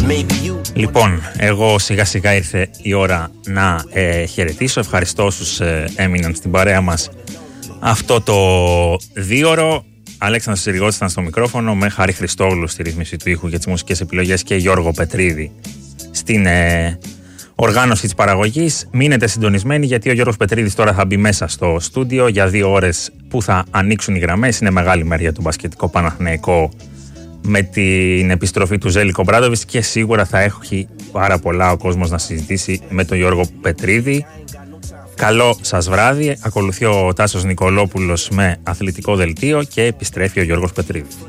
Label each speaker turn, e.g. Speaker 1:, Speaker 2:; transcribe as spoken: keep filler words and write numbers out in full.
Speaker 1: Λοιπόν, εγώ σιγά σιγά ήρθε η ώρα να ε, χαιρετήσω. Ευχαριστώ όσους ε, έμειναν στην παρέα μας αυτό το δίωρο. Αλέξανδρος Συριγώτης ήταν στο μικρόφωνο, με Χαρή Χριστόγλου στη ρύθμιση του ήχου για τις μουσικές επιλογές και Γιώργο Πετρίδη στην ε, οργάνωση της παραγωγής. Μείνετε συντονισμένοι, γιατί ο Γιώργος Πετρίδης τώρα θα μπει μέσα στο στούντιο για δύο ώρες που θα ανοίξουν οι γραμμές. Είναι μεγάλη μέρα για τον μπασκετικό Παναθηναϊκό με την επιστροφή του Ζέλικο Ομπράντοβιτς και σίγουρα θα έχει πάρα πολλά ο κόσμος να συζητήσει με τον Γιώργο Πετρίδη. Καλό σας βράδυ. Ακολουθεί ο Τάσος Νικολόπουλος με αθλητικό δελτίο και επιστρέφει ο Γιώργος Πετρίδης.